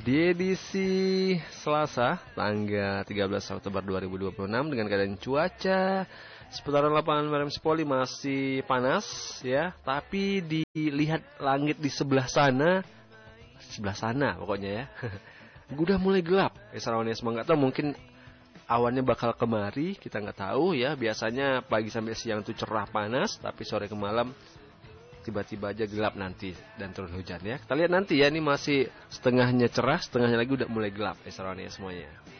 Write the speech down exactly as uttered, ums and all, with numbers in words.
Di edisi Selasa, tanggal tiga belas Oktober dua ribu dua puluh enam, dengan keadaan cuaca seputaran lapangan Meram Spoli masih panas ya, tapi dilihat langit di sebelah sana, sebelah sana pokoknya ya, udah mulai gelap. Ya Sarawannya semua nggak tahu, mungkin awannya bakal kemari, kita nggak tahu ya. Biasanya pagi sampai siang tuh cerah panas, tapi sore ke malam tiba-tiba aja gelap nanti dan turun hujan ya. Kita lihat nanti ya, ini masih setengahnya cerah, setengahnya lagi udah mulai gelap ya Sarawannya semuanya.